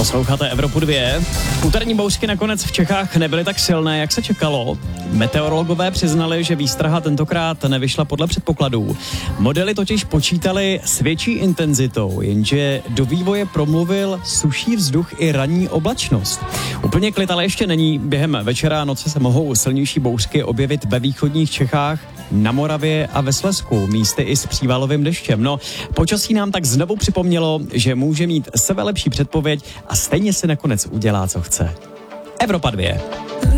Posloucháte Evropu 2. Úterní bouřky nakonec v Čechách nebyly tak silné, jak se čekalo. Meteorologové přiznali, že výstraha tentokrát nevyšla podle předpokladů. Modely totiž počítali s větší intenzitou, jenže do vývoje promluvil suší vzduch i ranní oblačnost. Úplně klid ale ještě není. Během večera a noci se mohou silnější bouřky objevit ve východních Čechách, na Moravě a ve Slezsku, místy i s přívalovým deštěm. No, počasí nám tak znovu připomnělo, že může mít sebelepší předpověď a stejně si nakonec udělá, co chce. Evropa 2.